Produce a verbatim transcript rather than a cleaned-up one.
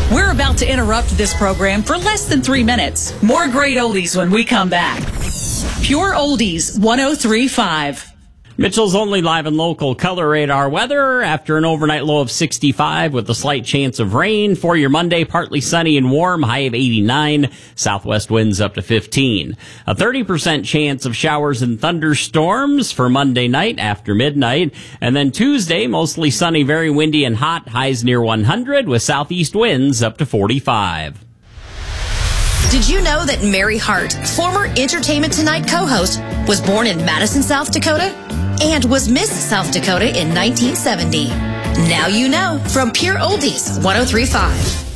We're about to interrupt this program for less than three minutes. More great oldies when we come back. Pure Oldies one oh three point five. Mitchell's only live and local color radar weather after an overnight low of sixty-five with a slight chance of rain. For your Monday, partly sunny and warm, high of eighty-nine, southwest winds up to fifteen. A thirty percent chance of showers and thunderstorms for Monday night after midnight. And then Tuesday, mostly sunny, very windy and hot, highs near one hundred with southeast winds up to forty-five. Did you know that Mary Hart, former Entertainment Tonight co-host, was born in Madison, South Dakota, and was Miss South Dakota in nineteen seventy? Now you know from Pure Oldies one oh three point five.